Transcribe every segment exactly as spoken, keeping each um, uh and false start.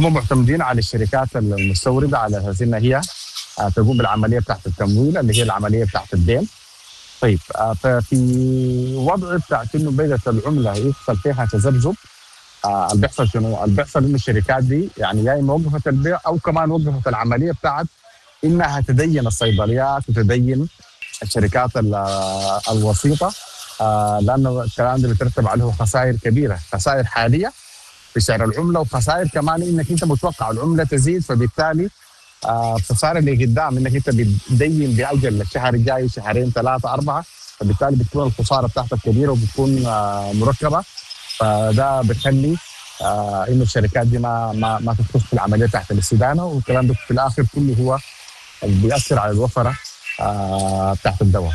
وهم معتمدين على الشركات المستوردة على أساس إنها هي تقوم بالعملية بتاعت التمويل اللي هي العملية بتاعت الدين. طيب ففي وضع بتاعت إنه بدأت العملة يحصل فيها تذبذب، اللي بيحصل شنو؟ اللي بيحصل إنه الشركات دي يعني يا إما وقفت البيع أو كمان وقفت العملية بتاعت إنها تدين الصيدليات وتدين الشركات الوسيطة، لأنه الكلام ده بيترتب عليه خسائر كبيرة، خسائر حالية في سعر العملة وخسائر كمان إنك أنت متوقع العملة تزيد، فبالتالي خسارة اللي قدام إنك أنت بتدين بأجل الشهر الجاي شهرين ثلاثة أربعة، فبالتالي بتكون الخسارة بتاعتك كبيرة وبتكون مركبة، فده بتخلي إنه الشركات دي ما ما ما تدخل في العملية تحت الاستدانة، والكلام ده في الآخر كله هو اللي بيأثر على الوفرة تحت الدواء.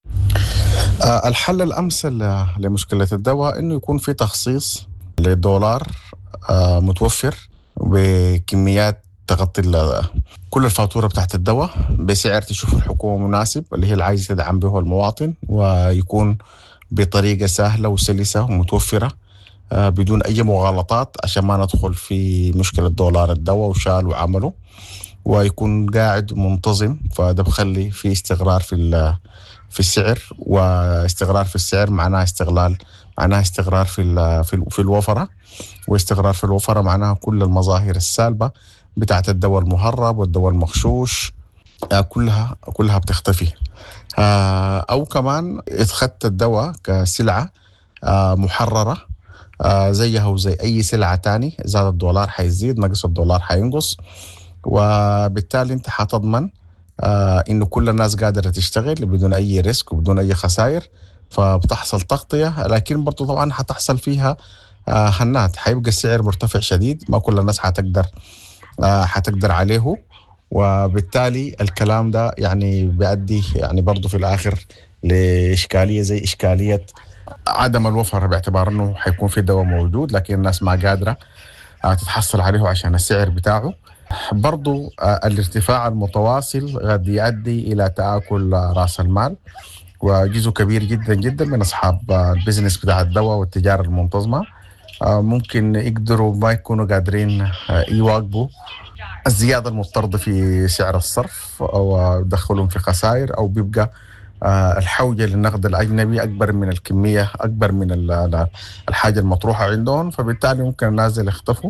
الحل الأمثل لمشكلة الدواء إنه يكون في تخصيص للدولار متوفر بكميات تغطي كل الفاتورة بتاعت الدواء بسعر تشوف الحكومة مناسب اللي هي العايزة تدعم به المواطن، ويكون بطريقة سهلة وسلسة ومتوفرة بدون أي مغالطات عشان ما ندخل في مشكلة دولار الدواء وشال وعمله، ويكون قاعد منتظم، فده بخلي في استقرار في في السعر، واستقرار في السعر معناه استغلال معناه استقرار في في الوفرة، واستقرار في الوفرة معناها كل المظاهر السالبة بتاعت الدواء المهرب والدواء المغشوش كلها كلها بتختفي. أو كمان اتخذت الدواء كسلعة محررة زيها وزي أي سلعة تاني، زاد الدولار حيزيد نقص الدولار حينقص، وبالتالي انت حتضمن آه انه كل الناس قادرة تشتغل بدون اي ريسك وبدون اي خسائر، فبتحصل تغطية، لكن برضو طبعا حتحصل فيها آه هنات، حيبقى السعر مرتفع شديد، ما كل الناس حتقدر آه حتقدر عليه، وبالتالي الكلام ده يعني بيؤدي يعني برضو في الاخر لإشكالية زي إشكالية عدم الوفرة، باعتبار انه حيكون في دواء موجود لكن الناس ما قادرة آه تتحصل عليه عشان السعر بتاعه. برضو الارتفاع المتواصل قد يؤدي إلى تآكل رأس المال، وجزء كبير جدا جدا من أصحاب البزنس بتاع الدواء والتجارة المنتظمة ممكن يقدروا ما يكونوا قادرين يواجبوا الزيادة المضطردة في سعر الصرف، أو يدخلهم في خسائر، أو بيبقى الحوجة للنقد الأجنبي أكبر من الكمية، أكبر من الحاجة المطروحة عندهم، فبالتالي ممكن الناس يختفوا.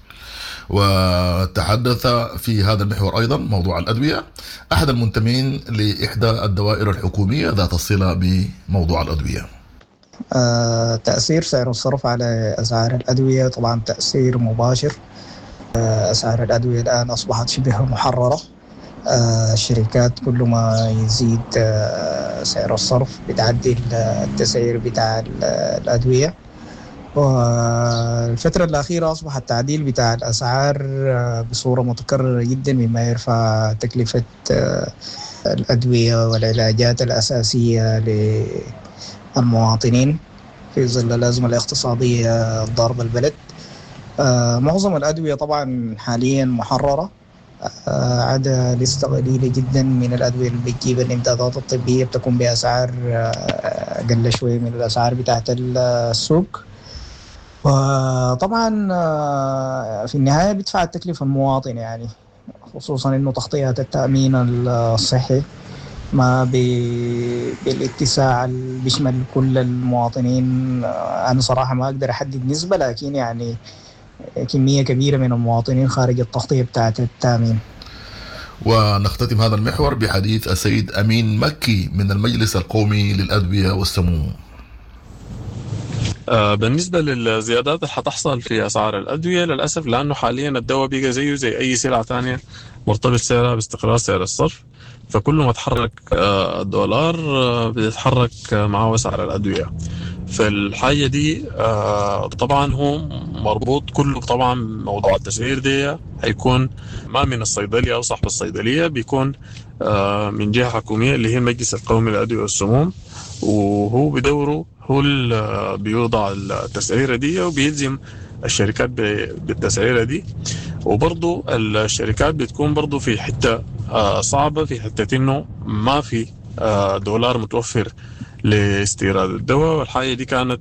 وتحدث في هذا المحور أيضا موضوع الأدوية أحد المنتمين لإحدى الدوائر الحكومية ذات الصلة بموضوع الأدوية. آه، تأثير سعر الصرف على أسعار الأدوية طبعا تأثير مباشر. آه، أسعار الأدوية الآن أصبحت شبه محررة. آه، الشركات كل ما يزيد آه، سعر الصرف بتعدي التسعير بتاع الأدوية. والفترة الأخيرة أصبح التعديل بتاع الأسعار بصورة متكررة جدا، مما يرفع تكلفة الأدوية والعلاجات الأساسية للمواطنين في ظل الأزمة الاقتصادية ضاربة البلد. معظم الأدوية طبعا حاليا محررة، عدا لسه قليلة جدا من الأدوية اللي بتجيب الإمدادات الطبية بتكون بأسعار أقل شوية من الأسعار بتاعت السوق. وطبعا في النهاية بيدفع التكلفة المواطن، يعني خصوصا إنه تغطيات التأمين الصحي ما بالاتساع اللي بيشمل كل المواطنين. أنا صراحة ما أقدر أحدد نسبة، لكن يعني كمية كبيرة من المواطنين خارج التغطية بتاعة التأمين. ونختتم هذا المحور بحديث السيد أمين مكي من المجلس القومي للأدوية والسموم. بالنسبة للزيادات اللي حتحصل في أسعار الأدوية للأسف، لأنه حاليا الدواء بيجي زيه زي أي سلعة تانية مرتبط سعرها باستقرار سعر الصرف، فكل ما تحرك الدولار بيتحرك معه سعر الأدوية. فالحاجة دي طبعا هو مربوط كله طبعا موضوع التسعير دي هيكون ما من الصيدلية أو صاحب الصيدلية، بيكون من جهة حكومية اللي هي المجلس القومي للأدوية والسموم، وهو بدوره هو اللي بيوضع التسعيرة دي وبيلزم الشركات بالتسعيرة دي. وبرضو الشركات بتكون برضو في حتة صعبة، في حتة إنه ما في دولار متوفر لاستيراد الدواء، والحاجة دي كانت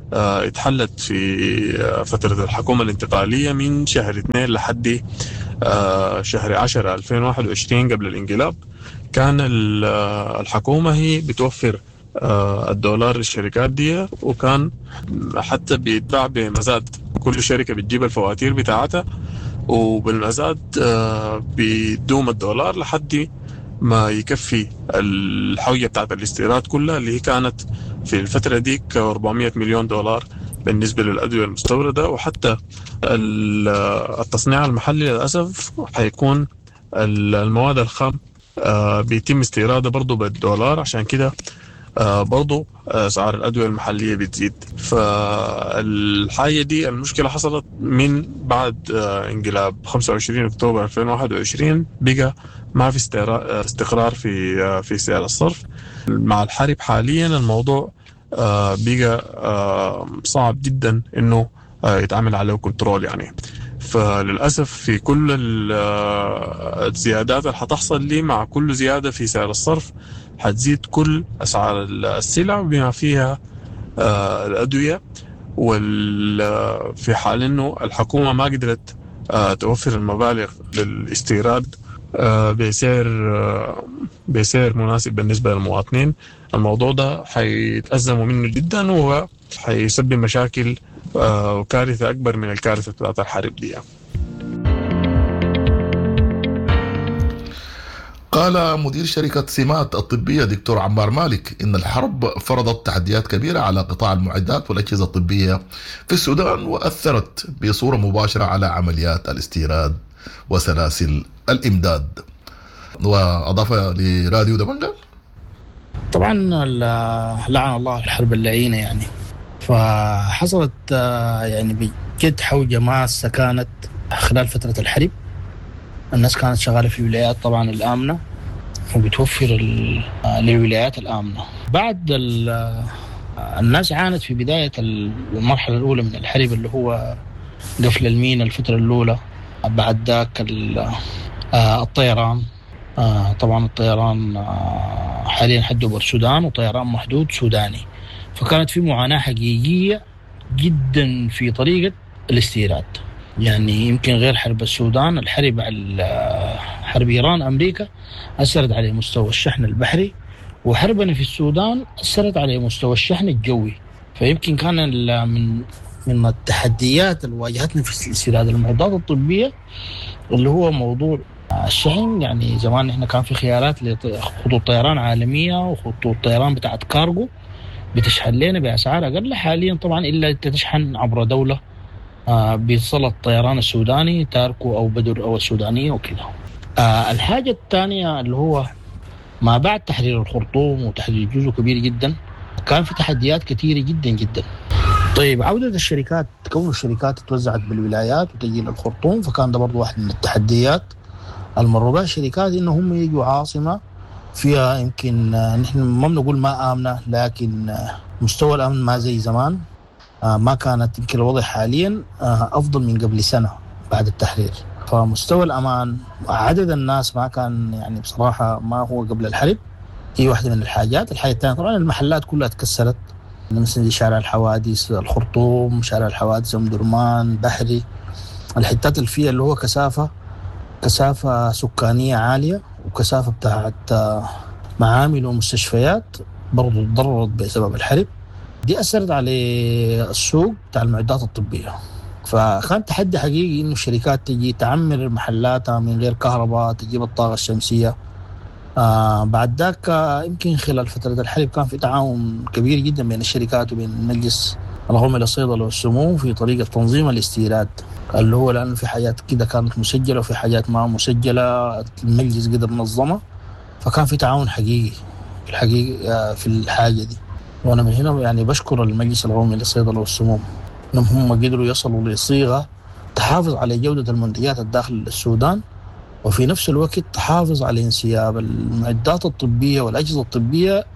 اتحلت في فترة الحكومة الانتقالية من شهر اثنين لحد شهر عشرة ألفين وواحد وعشرين قبل الانقلاب. كان الحكومة هي بتوفر الدولار للشركات دي، وكان حتى بيتباع بمزاد، كل شركة بتجيب الفواتير بتاعتها وبالمزاد بيدوم الدولار لحد ما يكفي الحوية بتاعت الاستيراد كلها، اللي هي كانت في الفترة دي أربعمائة مليون دولار بالنسبة للأدوية المستوردة. وحتى التصنيع المحلي للأسف حيكون المواد الخام بيتم استيرادها برضو بالدولار، عشان كده برضو أسعار الأدوية المحلية بتزيد. فالحاجة دي المشكلة حصلت من بعد انقلاب خمسة وعشرين أكتوبر ألفين وواحد وعشرين، بقى ما في استقرار في في سعر الصرف. مع الحرب حاليا الموضوع بقى صعب جدا إنه يتعامل عليه كنترول يعني. فللأسف في كل الزيادات اللي حتحصل لي مع كل زيادة في سعر الصرف حتزيد كل أسعار السلع بما فيها الأدوية. وفي حال إنه الحكومة ما قدرت توفر المبالغ للاستيراد بسعر بسعر مناسب بالنسبة للمواطنين، الموضوع ده حيتأزموا منه جدا وهو حيسبب مشاكل وكارثة أكبر من الكارثة بتاعت الحرب دي. قال مدير شركة سمات الطبية دكتور عمار مالك إن الحرب فرضت تحديات كبيرة على قطاع المعدات والأجهزة الطبية في السودان، وأثرت بصورة مباشرة على عمليات الاستيراد وسلاسل الإمداد. وأضاف لراديو دمنجة: طبعا لعن الله الحرب اللعينة يعني، فحصلت يعني بجد حوجة ماسة كانت خلال فترة الحرب. الناس كانت شغالة في الولايات طبعا الآمنة وبتوفر للولايات الآمنة. بعد الناس عانت في بداية المرحلة الأولى من الحرب اللي هو قفل المينا الفترة الأولى. بعد ذاك الطيران، طبعا الطيران حاليا حدوا السودان وطيران محدود سوداني، فكانت في معاناة حقيقية جدا في طريقة الاستيراد. يعني يمكن غير حرب السودان، الحرب على حرب إيران أمريكا أثرت على مستوى الشحن البحري، وحربنا في السودان أثرت على مستوى الشحن الجوي. فيمكن كان من من التحديات اللي واجهتنا في استيراد المعدات الطبية اللي هو موضوع الشحن. يعني زمان احنا كان في خيارات لخطوط طيران عالمية وخطوط طيران بتاعت كارغو بتشحن لنا بأسعار أقل. حاليا طبعا إلا تشحن عبر دولة آه بيصل الطيران السوداني تاركو أو بدر أو السودانية وكذا. آه الحاجة الثانية اللي هو ما بعد تحرير الخرطوم وتحرير جزء كبير جدا كان في تحديات كثيرة جدا جدا. طيب عودة الشركات، كون الشركات توزعت بالولايات وتجي للخرطوم، فكان ده برضو واحد من التحديات المرة بها الشركات إنهم يجوا عاصمة فيها يمكن نحن ما بنقول ما آمنة، لكن مستوى الأمن ما زي زمان. ما كانت يمكن الوضع حاليا أفضل من قبل سنة بعد التحرير. فمستوى الأمان، عدد الناس ما كان يعني بصراحة ما هو قبل الحرب، هي واحدة من الحاجات. الحاجة الثانية طبعا المحلات كلها تكسرت، مثل شارع الحوادث الخرطوم، شارع الحوادث أم درمان، بحري، الحتات اللي فيها اللي هو كثافة كثافة سكانية عالية وكثافة بتاعت معامل ومستشفيات برضو تضررت بسبب الحرب. دي أثرت على السوق بتاع المعدات الطبية. فكان تحدي حقيقي إنه الشركات تجي تعمر محلاتها من غير كهرباء، تجيب الطاقة الشمسية. آه بعد ذاك يمكن خلال فترة الحرب كان في تعاون كبير جدا بين الشركات وبين المجلس القومي للصيدلة والسموم في طريقة تنظيم الاستيراد، اللي هو لأنه في حاجات كده كانت مسجلة وفي حاجات ما مسجلة المجلس قدر منظمة. فكان في تعاون حقيقي في الحقيقة في الحاجة دي. وأنا من هنا يعني بشكر المجلس القومي للصيدلة والسموم إنهم هم قدروا يصلوا لصيغة تحافظ على جودة المنتجات الداخل السودان، وفي نفس الوقت تحافظ على انسياب المعدات الطبية والأجهزة الطبية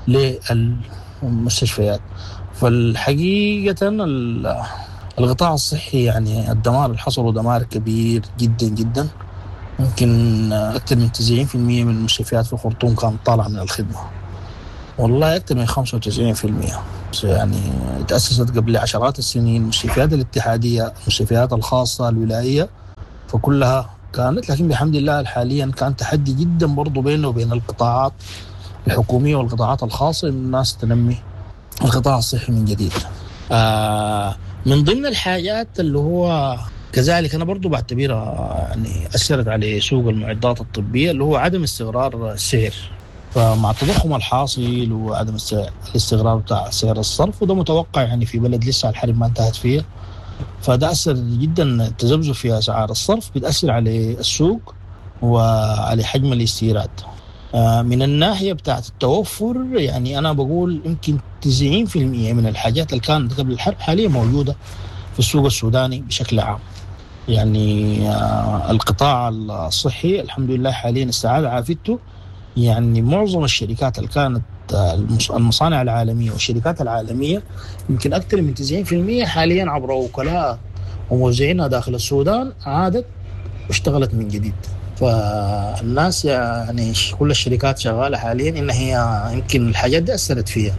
للمستشفيات. فالحقيقة القطاع الصحي يعني الدمار اللي حصله دمار كبير جدا جدا. يمكن أكثر من تسعين بالمئة من المستشفيات في الخرطوم كانت طالعة من الخدمة. والله أكثر من خمسة وتسعين بالمئة يعني تأسست قبل عشرات السنين. المستشفيات الاتحادية، المستشفيات الخاصة الولائية، فكلها كانت، لكن بحمد الله حاليا كان تحدي جدا برضو بينه وبين القطاعات الحكومية والقطاعات الخاصة، الناس تنمي القطاع الصحي من جديد. آه من ضمن الحاجات اللي هو كذلك أنا برضو بعتبرها يعني أثرت على سوق المعدات الطبية اللي هو عدم استقرار السعر. فمع التضخم الحاصل وعدم الاستقرار بتاع سعر الصرف، وده متوقع يعني في بلد لسه الحرب ما انتهت فيها، فده أثر جدا. التذبذب في أسعار الصرف بتأثر على السوق وعلى حجم الاستيراد. من الناحية بتاعت التوفر يعني أنا بقول يمكن تسعين بالمئة من الحاجات اللي كانت قبل الحرب حاليا موجودة في السوق السوداني بشكل عام. يعني القطاع الصحي الحمد لله حاليا استعاد عافيته. يعني معظم الشركات اللي كانت المصانع العالمية والشركات العالمية يمكن أكثر من تسعين بالمئة حاليا عبر وكلاء وموزعينها داخل السودان عادت واشتغلت من جديد. فالناس يعني كل الشركات شغالة حاليا إن هي يمكن الحاجات دي أثرت فيها.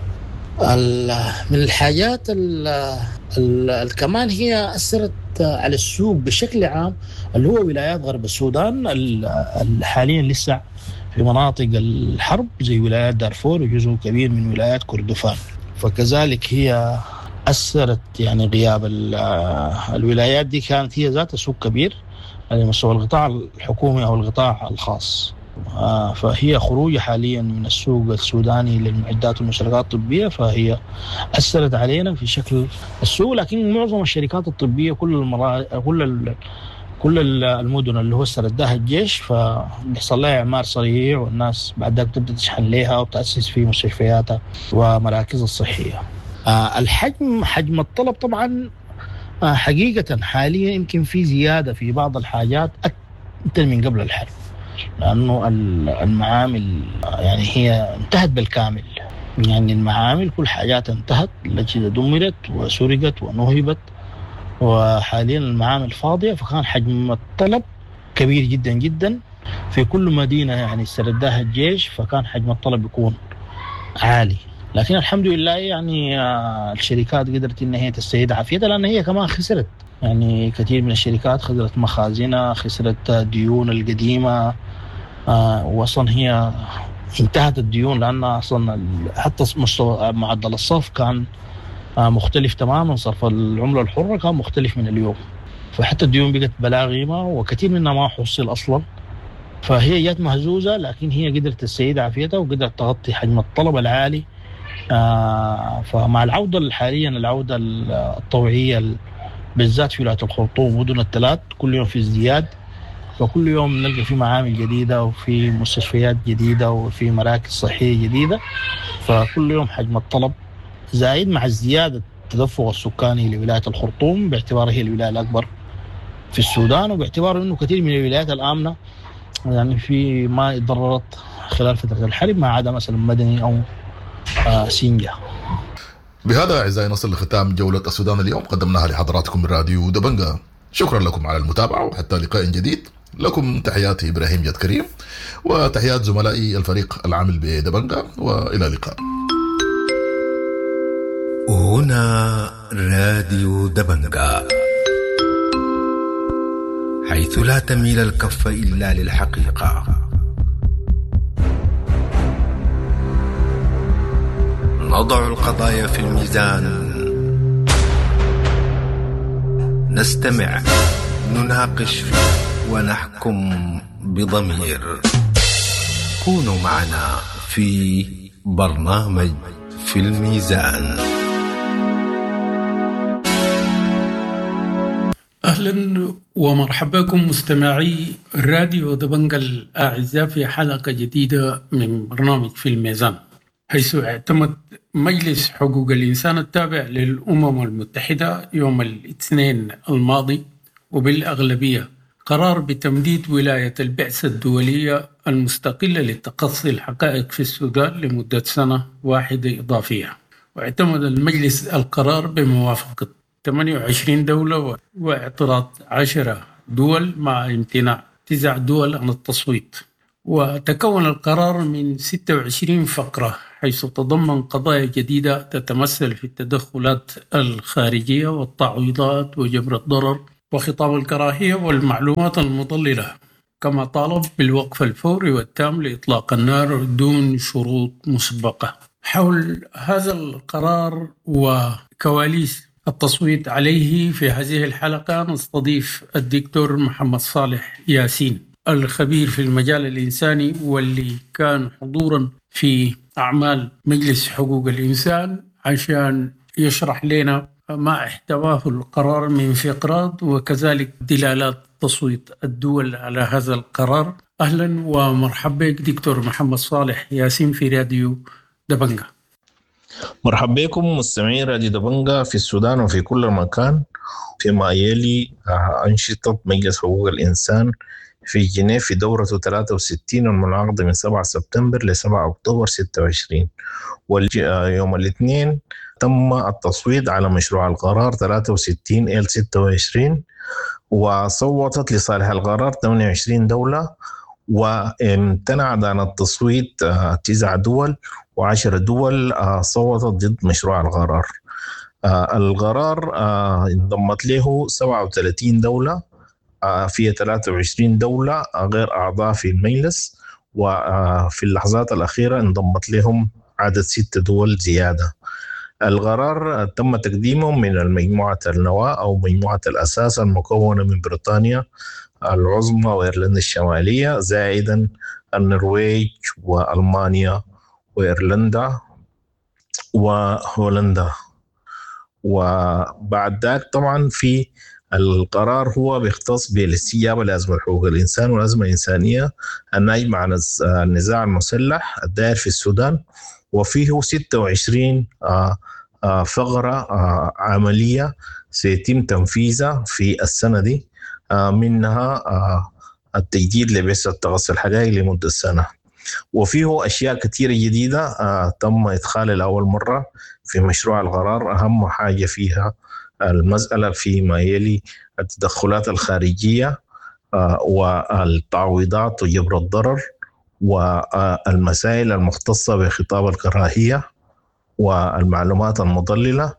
من الحاجات ال كمان هي أثرت على السوق بشكل عام اللي هو ولايات غرب السودان حاليا لسه في مناطق الحرب زي ولايات دارفور وجزء كبير من ولايات كردفان. فكذلك هي أثرت يعني غياب الولايات دي كانت هي ذات سوق كبير على مستوى القطاع الحكومي أو القطاع الخاص. فهي خروج حاليا من السوق السوداني للمعدات والمشتركات الطبية، فهي أثرت علينا في شكل السوق. لكن معظم الشركات الطبية كل المرا... كل ال... كل المدن اللي هو استردها الجيش فبيحصل لها إعمار سريع، والناس بعد ذلك تبدأ تشحن لها وتأسس في مستشفياتها ومراكز الصحية. آه الحجم حجم الطلب طبعا آه حقيقة حاليا يمكن في زيادة في بعض الحاجات أكثر من قبل الحرب، لأنه المعامل يعني هي انتهت بالكامل. يعني المعامل كل حاجات انتهت، الأجهزة دمرت وسرقت ونهبت، وحاليا المعامل فاضية. فكان حجم الطلب كبير جدا جدا في كل مدينة يعني استردها الجيش، فكان حجم الطلب يكون عالي. لكن الحمد لله يعني الشركات قدرت إن هي تستعيد عافيتها، لأن هي كمان خسرت. يعني كثير من الشركات خسرت مخازنها، خسرت ديون القديمة، وأصلا هي انتهت الديون لأن أصلا حتى مستوى معدل الصرف كان مختلف تماما. صرف العملة الحرة كان مختلف من اليوم، فحتى الديون بقت بلا قيمة وكثير منها ما حصل أصلا. فهي جات مهزوزة، لكن هي قدرت تستعيد عافيتها وقدرت تغطي حجم الطلب العالي. فمع العودة حاليا العودة الطوعية بالذات في ولاية الخرطوم ومدن الثلاث كل يوم في ازدياد، فكل يوم نلقى في معامل جديدة وفي مستشفيات جديدة وفي مراكز صحية جديدة. فكل يوم حجم الطلب زايد مع ازدياد التدفق السكاني لولاية الخرطوم باعتبارها هي الولاية الأكبر في السودان، وباعتبار أنه كثير من الولايات الآمنة يعني في ما اتضررت خلال فترة الحرب ما عدا مثلا مدني أو آه سينجا. بهذا أعزائي نصل لختام جولة السودان اليوم قدمناها لحضراتكم من راديو دبنجة. شكرا لكم على المتابعة وحتى لقاء جديد. لكم تحياتي إبراهيم جد كريم وتحيات زملائي الفريق العامل بدبنجة، وإلى اللقاء. هنا راديو دبنجة، حيث لا تميل الكف إلا للحقيقة. نضع القضايا في الميزان، نستمع، نناقش ونحكم بضمير. كونوا معنا في برنامج في الميزان. أهلا ومرحبا بكم مستمعي راديو دبنجة الأعزاء في حلقة جديدة من برنامج في الميزان، حيث اعتمد مجلس حقوق الإنسان التابع للأمم المتحدة يوم الاثنين الماضي وبالأغلبية قرار بتمديد ولاية البعثة الدولية المستقلة لتقصي الحقائق في السودان لمدة سنة واحدة إضافية. واعتمد المجلس القرار بموافقة ثمانية وعشرين دولة واعتراض عشرة دول مع امتناع تسع دول عن التصويت. وتكون القرار من ستة وعشرين فقرة حيث تضمن قضايا جديدة تتمثل في التدخلات الخارجية والتعويضات وجبر الضرر وخطاب الكراهية والمعلومات المضللة، كما طالب بالوقف الفوري والتام لإطلاق النار دون شروط مسبقة. حول هذا القرار وكواليس التصويت عليه في هذه الحلقة نستضيف الدكتور محمد صالح ياسين، الخبير في المجال الإنساني واللي كان حضورا في أعمال مجلس حقوق الإنسان، عشان يشرح لنا ما احتواه القرار من فقرات وكذلك دلالات تصويت الدول على هذا القرار. أهلا ومرحبا بك دكتور محمد صالح ياسين في راديو دبنجة. مرحبا بكم مستمعين راديو دبنجة في السودان وفي كل مكان. فيما يلي أنشطة مجلس حقوق الإنسان في جنيف في دورته ثلاثة وستين المنعقدة من سبعة سبتمبر ل سبعة أكتوبر ستة وعشرين، واليوم الاثنين تم التصويت على مشروع القرار ثلاثة وستين إل ستة وعشرين، وصوتت لصالح القرار ثمانية وعشرين دولة، وامتنعت عن التصويت تسع دول، وعشر دول صوتت ضد مشروع القرار. القرار انضمت له سبعة وثلاثين دولة، فيها ثلاثة وعشرين دولة غير أعضاء في المجلس، وفي اللحظات الأخيرة انضمت لهم عدد ست دول زيادة. القرار تم تقديمه من المجموعة النواة أو مجموعة الأساس المكونة من بريطانيا العظمى وإيرلندا الشمالية، زائدا النرويج وألمانيا وإيرلندا وهولندا. وبعد ذلك طبعا في القرار هو بيختص بالاستجابة لأزمة حقوق الإنسان والأزمة الإنسانية الناجمة عن النزاع المسلح الدائر في السودان، وفيه ستة وعشرين فقرة عملية سيتم تنفيذها في السنة دي، منها التجديد لبعثة تغسل الحقائق لمدة سنة. وفيه أشياء كثيرة جديدة تم إدخالها لأول مرة في مشروع القرار. أهم حاجة فيها المسألة فيما يلي التدخلات الخارجية والتعويضات وجبر الضرر، والمسائل المختصة بخطاب الكراهية والمعلومات المضللة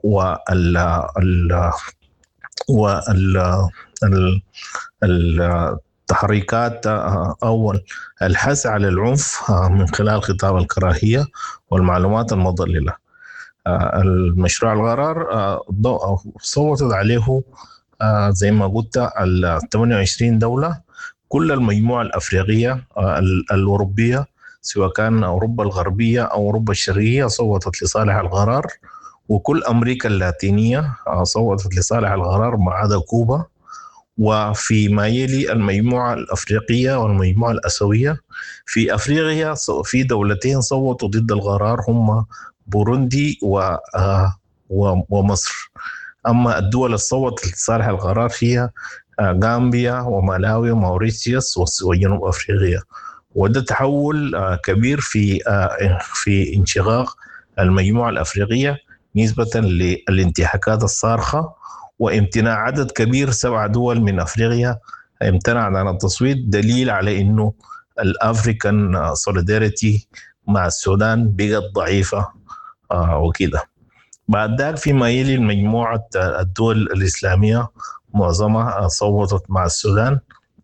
والتحريكات أو الحث على العنف من خلال خطاب الكراهية والمعلومات المضللة. المشروع القرار صوتت عليه زي ما قلت ال ثمانية وعشرين دولة، كل المجموعة الأفريقية الأوروبية سواء كان أوروبا الغربية أو أوروبا الشرقية صوتت لصالح القرار، وكل أمريكا اللاتينية صوتت لصالح القرار ما عدا كوبا. وفيما يلي المجموعة الأفريقية والمجموعة الآسيوية، في أفريقيا في دولتين صوتوا ضد القرار هم بوروندي ومصر، أما الدول اللي صوتت لصالح القرار هي غامبيا ومالاوي وموريتيوس وجنوب أفريقيا. وده تحول كبير في في انشقاق المجموعة الأفريقية نسبة للانتهاكات الصارخة، وامتناع عدد كبير سبع دول من أفريقيا امتنعت عن التصويت، دليل على إنه الأفريكان سوليداريتي مع السودان بقت ضعيفة وكده. بعد ذلك فيما يلي المجموعة الدول الإسلامية معظمها صوتت مع السودان،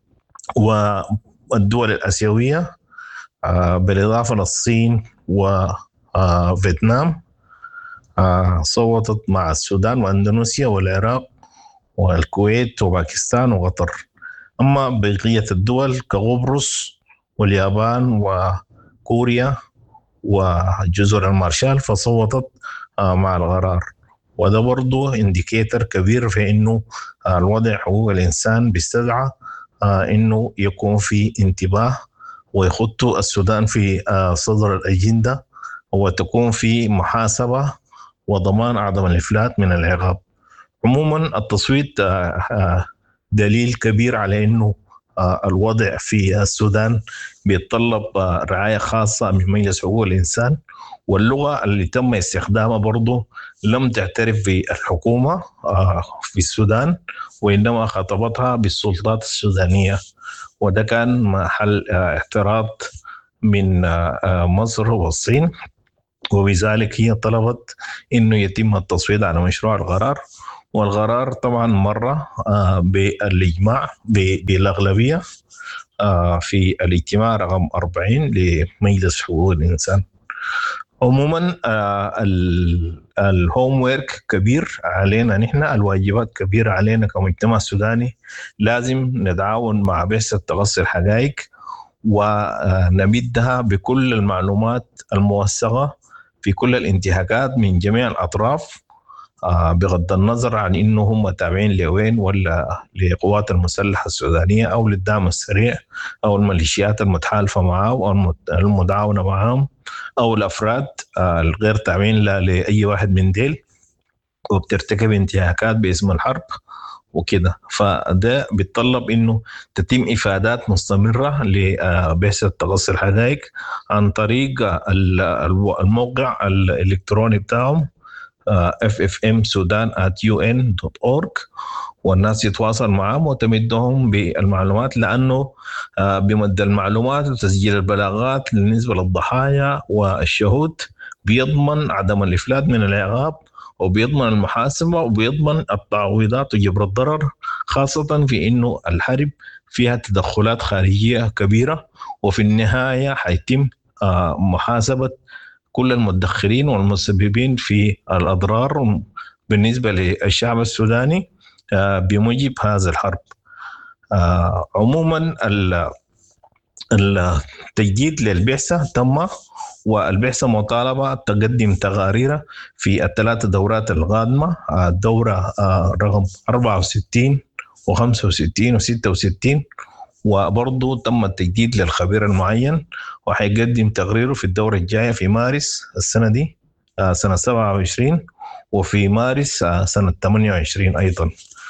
والدول الآسيوية بالإضافة للصين وفيتنام صوتت مع السودان وأندونيسيا والعراق والكويت وباكستان وقطر. أما بقية الدول كقبرص واليابان وكوريا وجزر المارشال فصوتت مع القرار. وده برضو انديكيتر كبير في انه الوضع حقوق الانسان بيستدعى انه يكون في انتباه ويخط السودان في صدر الاجنده، وتكون في محاسبه وضمان عدم الافلات من العقاب. عموما التصويت دليل كبير على انه الوضع في السودان بيتطلب رعايه خاصه من مجلس حقوق الانسان، واللغة اللي تم استخدامها برضو لم تعترف بالحكومة في السودان، وإنما خاطبتها بالسلطات السودانية، وده كان محل اعتراض من مصر والصين وبذلك هي طلبت إنه يتم التصويت على مشروع القرار، والقرار طبعا مرة بالإجماع بالأغلبية في الاجتماع رقم أربعين لمجلس حقوق الإنسان. عموما الهوم ويرك كبير علينا نحن، الواجبات كبيرة علينا كمجتمع سوداني. لازم نتعاون مع بعثة تقصي الحقائق ونمدها بكل المعلومات الموثقة في كل الانتهاكات من جميع الأطراف، بغض النظر عن إنه هم تابعين لوين ولا لقوات المسلحة السودانية أو للدعم السريع أو الميليشيات المتحالفة معه أو المتعاونة معهم أو الأفراد الغير تابعين لأي واحد من ديل وبترتكب انتهاكات باسم الحرب وكده. فده بيتطلب إنه تتم إفادات مستمرة لبعثة تقصي الحقائق عن طريق الموقع الإلكتروني بتاعهم اف اف ام سودان آت يو إن دوت أورج، والناس يتواصل معهم وتمدهم بالمعلومات، لأنه بمد المعلومات وتسجيل البلاغات بالنسبة للضحايا والشهود بيضمن عدم الإفلات من العقاب وبيضمن المحاسبة وبيضمن التعويضات وجبر الضرر، خاصة في إنه الحرب فيها تدخلات خارجية كبيرة، وفي النهاية حيتم محاسبة كل المدخرين والمسببين في الأضرار بالنسبة للشعب السوداني بموجب هذا الحرب. عموما التجديد للبعثة تم، والبعثة مطالبة تقدم تقارير في الثلاث دورات القادمة، الدورة رقم أربعة وستين وخمسة وستين وستة وستين، وبرضو تم التجديد للخبير المعين وحيقدم تقريره في الدورة الجاية في مارس السنة دي سنة سبعة وعشرين وفي مارس سنة ثمانية وعشرين أيضا.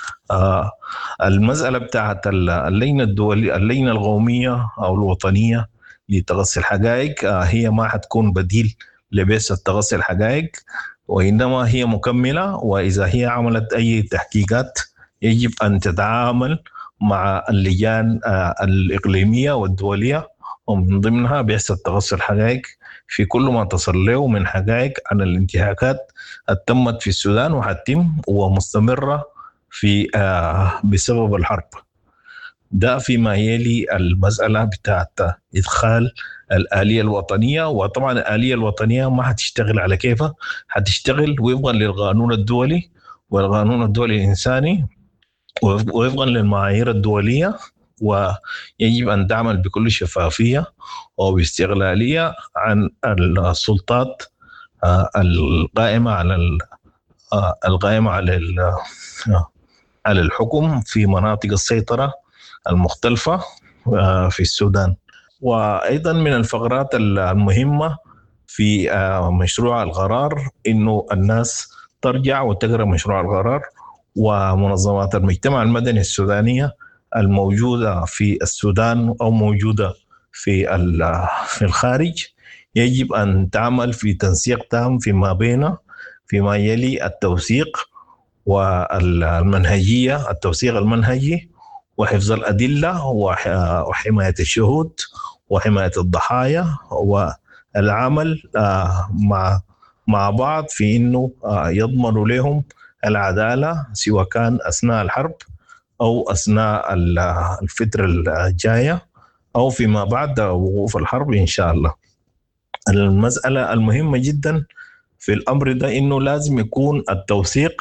المسألة بتاعت اللجنة الدولية اللجنة القومية أو الوطنية لتقصي الحقائق هي ما حتكون بديل لبعثة تقصي الحقائق، وإنما هي مكملة، وإذا هي عملت أي تحقيقات يجب أن تتعامل مع اللجان الإقليمية والدولية، ومن ضمنها بعثة تقصي الحقائق في كل ما تصل له من حقائق عن الانتهاكات التمت في السودان وحتم ومستمرة في بسبب الحرب. ده فيما يلي المسألة بتاعت إدخال الآلية الوطنية. وطبعا الآلية الوطنية ما حتشتغل على كيفها، حتشتغل وفقا للقانون الدولي والقانون الدولي الإنساني ووفقا للمعايير الدولية، ويجب أن تعمل بكل شفافية وباستقلالية عن السلطات القائمة على القائمة على على الحكم في مناطق السيطرة المختلفة في السودان. وأيضا من الفقرات المهمة في مشروع القرار إنه الناس ترجع وتقرأ مشروع القرار، ومنظمات المجتمع المدني السودانية الموجودة في السودان أو موجودة في في الخارج يجب أن تعمل في تنسيق تام فيما بين فيما يلي التوثيق والمنهجية، التوثيق المنهجي وحفظ الأدلة وحماية الشهود وحماية الضحايا، والعمل مع مع بعض في إنه يضمنوا لهم العدالة سواء كان أثناء الحرب أو أثناء الفترة الجاية أو فيما بعد وقوف الحرب إن شاء الله. المسألة المهمة جدا في الأمر ده إنه لازم يكون التوثيق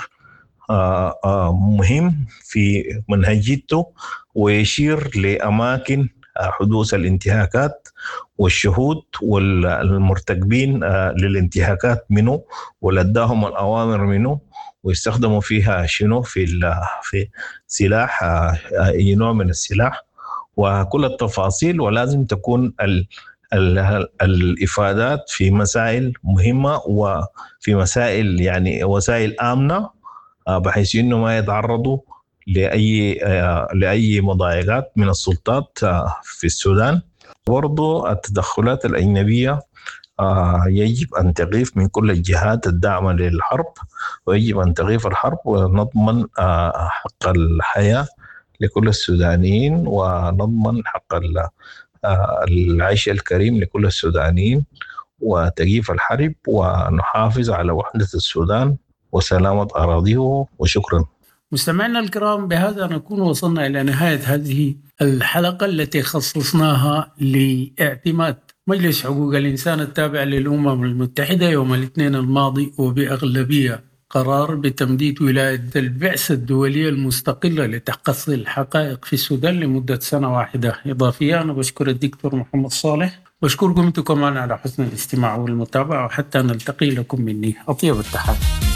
مهم في منهجيته ويشير لأماكن حدوث الانتهاكات والشهود والمرتكبين للانتهاكات منه ولداهم الأوامر منه ويستخدموا فيها شنو في في سلاح أي نوع من السلاح وكل التفاصيل. ولازم تكون ال ال الإفادات في مسائل مهمة وفي مسائل يعني وسائل آمنة بحيث إنه ما يتعرضوا لأي لأي مضايقات من السلطات في السودان. برضو التدخلات الأجنبية يجب أن تغيف من كل الجهات الداعمة للحرب، ويجب أن تغيف الحرب ونضمن حق الحياة لكل السودانيين ونضمن حق العيش الكريم لكل السودانيين. وتوقيف الحرب ونحافظ على وحدة السودان وسلامة أراضيه. وشكرا. مستمعينا الكرام، بهذا نكون وصلنا إلى نهاية هذه الحلقة التي خصصناها لاعتماد مجلس حقوق الإنسان التابع للأمم المتحدة يوم الاثنين الماضي وبأغلبية قرار بتمديد ولاية البعثة الدولية المستقلة لتحقيق الحقائق في السودان لمدة سنة واحدة إضافية. أنا بشكر الدكتور محمد صالح، بشكركم أنتم كمان على حسن الاستماع والمتابعة، وحتى نلتقي لكم مني أطيب التحيات.